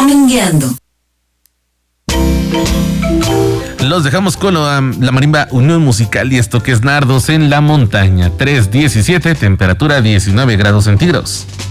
Domingueando. Los dejamos con la marimba Unión Musical y esto que es Nardos en la Montaña. 3:17, temperatura 19 grados centígrados.